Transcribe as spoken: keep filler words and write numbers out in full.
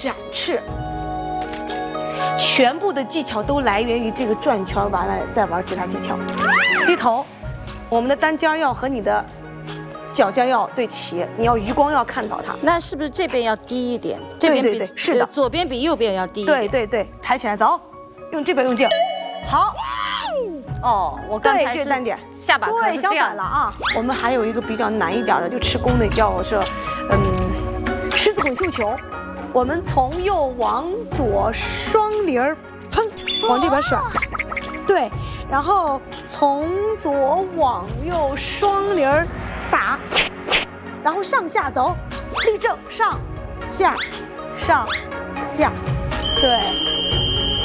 展翅。全部的技巧都来源于这个转圈，完了再玩其他技巧。低头，我们的单肩要和你的脚尖要对齐，你要余光要看到它。 那是不是这边要低一点？这边比对对对，是的， 左边比右边要低一点。 对对对，抬起来走，用这边用劲，好。 哦，我刚才对，这单点下巴对，相反了啊。我们还有一个比较难一点的，就吃功的叫是，嗯，狮子滚绣球。我们从右往左双离儿，砰，往这边甩，对，然后从左往右双离儿打，然后上下走，立正，上下上下，对。